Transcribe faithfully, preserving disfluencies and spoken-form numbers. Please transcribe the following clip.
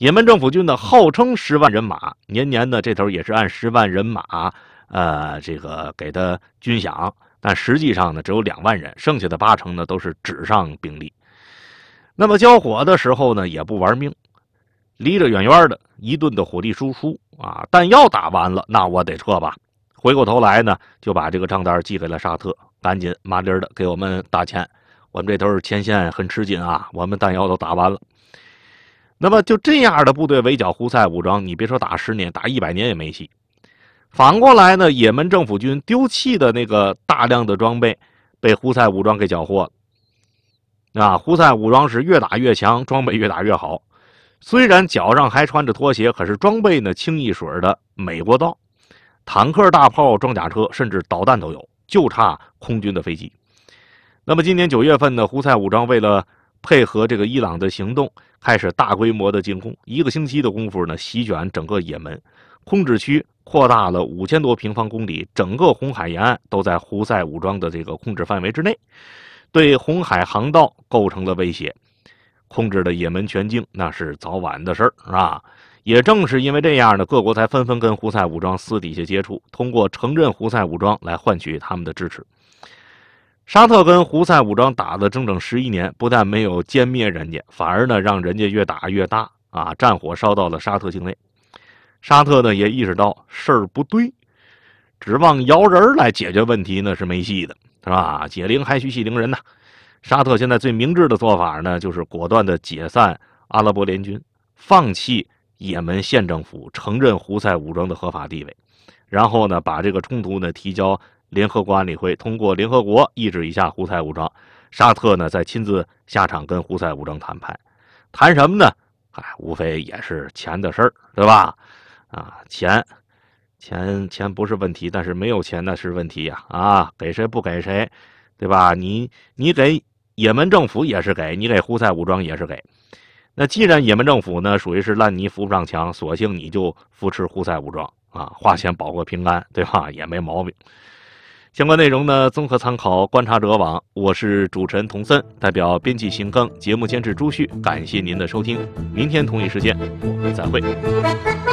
也门政府军呢号称十万人马，年年呢这头也是按十万人马，呃，这个给他军饷，但实际上呢只有两万人，剩下的八成呢都是纸上兵力。那么交火的时候呢也不玩命，离着远远的一顿的火力输出啊，弹药打完了，那我得撤吧。回过头来呢，就把这个账单寄给了沙特，赶紧麻利的给我们打钱，我们这头前线很吃紧啊，我们弹药都打完了。那么就这样的部队围剿胡塞武装，你别说打十年，打一百年也没戏。反过来呢，也门政府军丢弃的那个大量的装备，被胡塞武装给缴获了。啊，胡塞武装是越打越强，装备越打越好。虽然脚上还穿着拖鞋，可是装备呢清一水的美国刀，坦克、大炮、装甲车，甚至导弹都有，就差空军的飞机。那么今年九月份呢，胡塞武装为了配合这个伊朗的行动，开始大规模的进攻，一个星期的功夫呢，席卷整个也门，控制区扩大了五千多平方公里，整个红海沿岸都在胡塞武装的这个控制范围之内，对红海航道构成了威胁。控制了也门全境，那是早晚的事儿啊！也正是因为这样呢，各国才纷纷跟胡塞武装私底下接触，通过承认胡塞武装来换取他们的支持。沙特跟胡塞武装打了整整十一年，不但没有歼灭人家，反而呢让人家越打越大啊！战火烧到了沙特境内，沙特呢也意识到事儿不对，指望摇人来解决问题呢是没戏的，是吧？解铃还须系铃人呐。沙特现在最明智的做法呢，就是果断的解散阿拉伯联军，放弃也门县政府，承认胡塞武装的合法地位，然后呢，把这个冲突呢提交联合国安理会，通过联合国抑制一下胡塞武装。沙特呢再亲自下场跟胡塞武装谈判，谈什么呢？哎，无非也是钱的事儿，对吧？啊，钱，钱，钱不是问题，但是没有钱那是问题呀！啊，给谁不给谁，对吧？你你给也门政府也是给，你给胡塞武装也是给。那既然也门政府呢属于是烂泥扶不上墙，索性你就扶持胡塞武装啊，花钱保个平安，对吧？也没毛病。相关内容呢，综合参考观察者网。我是主持人童森，代表编辑邢庚，节目监制朱旭，感谢您的收听。明天同一时间我们再会。